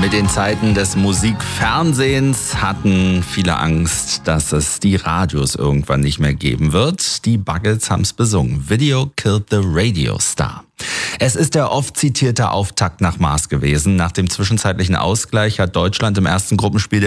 Mit den Zeiten des Musikfernsehens hatten viele Angst, dass es die Radios irgendwann nicht mehr geben wird. Die Buggles haben's besungen. Video killed the radio star. Es ist der oft zitierte Auftakt nach Mars gewesen. Nach dem zwischenzeitlichen Ausgleich hat Deutschland im ersten Gruppenspiel